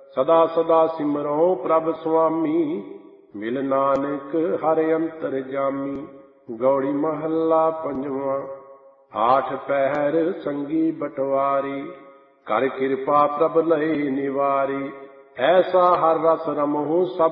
ਸਦਾ ਸਦਾ ਸਿਮਰੋ ਪ੍ਰਭ ਸੁਆਮੀ, ਮਿਲ ਨਾਨਕ ਹਰ ਅੰਤਰ ਜਾਮੀ। ਗੌੜੀ ਮਹੱਲਾ ਪੰਜਵਾਂ। ਆਠ ਪਹਿਰ ਸੰਗੀ ਬਟਵਾਰੀ, ਕਰ ਕਿਰਪਾ ਪ੍ਰਭ ਲਏ ਨਿਵਾਰੀ। ਐਸਾ ਹਰ ਰਸ ਰਮਹੁ ਸਭ